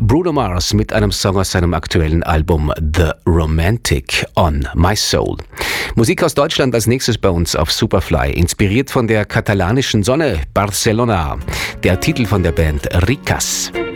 Bruno Mars mit einem Song aus seinem aktuellen Album The Romantic on My Soul. Musik aus Deutschland als nächstes bei uns auf Superfly, inspiriert von der katalanischen Sonne Barcelona. Der Titel von der Band Ricas.